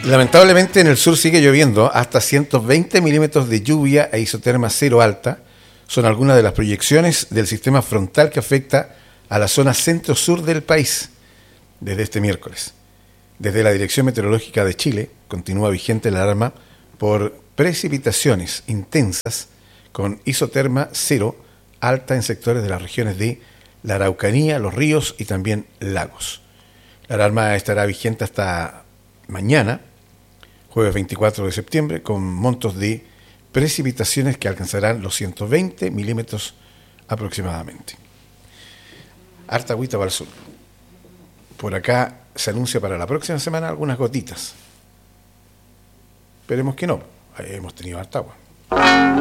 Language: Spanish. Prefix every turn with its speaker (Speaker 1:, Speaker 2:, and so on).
Speaker 1: Lamentablemente en el sur sigue lloviendo hasta 120 milímetros de lluvia e isoterma cero alta. Son algunas de las proyecciones del sistema frontal que afecta a la zona centro-sur del país desde este miércoles. Desde la Dirección Meteorológica de Chile continúa vigente la alarma por precipitaciones intensas con isoterma cero alta en sectores de las regiones de la Araucanía, los ríos y también lagos. La alarma estará vigente hasta mañana, jueves 24 de septiembre, con montos de precipitaciones que alcanzarán los 120 milímetros aproximadamente. Harta agüita para el sur. Por acá se anuncia para la próxima semana algunas gotitas. Esperemos que no. Hemos tenido harta agua.